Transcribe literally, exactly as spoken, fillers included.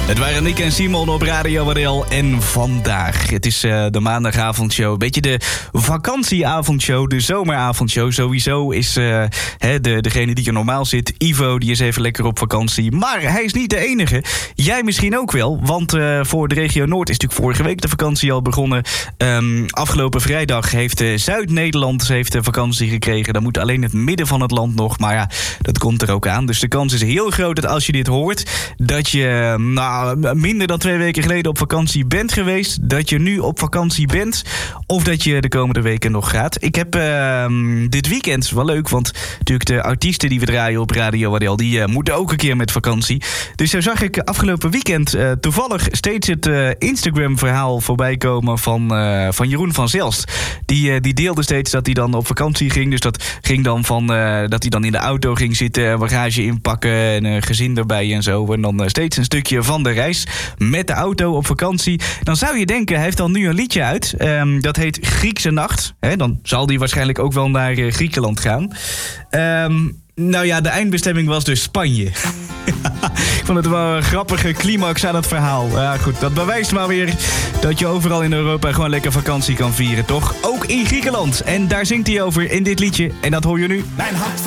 Het waren Nick en Simon op Radio W D L en vandaag. Het is uh, de maandagavondshow. Een beetje de vakantieavondshow, de zomeravondshow. Sowieso is uh, he, de, degene die er normaal zit, Ivo, die is even lekker op vakantie. Maar hij is niet de enige. Jij misschien ook wel, want uh, voor de regio Noord is natuurlijk vorige week de vakantie al begonnen. Um, afgelopen vrijdag heeft uh, Zuid-Nederland heeft, uh, vakantie gekregen. Dan moet alleen het midden van het land nog, maar ja, dat komt er ook aan. Dus de kans is heel groot dat als je dit hoort, dat je nou, minder dan twee weken geleden op vakantie bent geweest, dat je nu op vakantie bent, of dat je de komende weken nog gaat. Ik heb uh, dit weekend, wel leuk, want natuurlijk de artiesten die we draaien op Radio W D L, die uh, moeten ook een keer met vakantie. Dus zo zag ik afgelopen weekend uh, toevallig steeds het uh, Instagram-verhaal voorbij komen van, uh, van Jeroen van Zelst. Die, uh, die deelde steeds dat hij dan op vakantie ging. Dus dat ging dan van uh, dat hij dan in de auto ging zitten, bagage inpakken en een gezin erbij en zo. En dan uh, steeds een stukje van de reis met de auto op vakantie. Dan zou je denken, hij heeft dan nu een liedje uit. Um, dat heet Griekse Nacht. He, dan zal hij waarschijnlijk ook wel naar uh, Griekenland gaan. Um, nou ja, de eindbestemming was dus Spanje. Ik vond het wel een grappige climax aan het verhaal. Ja, goed, dat bewijst maar weer dat je overal in Europa gewoon lekker vakantie kan vieren, toch? Ook in Griekenland. En daar zingt hij over in dit liedje. En dat hoor je nu. Mijn hart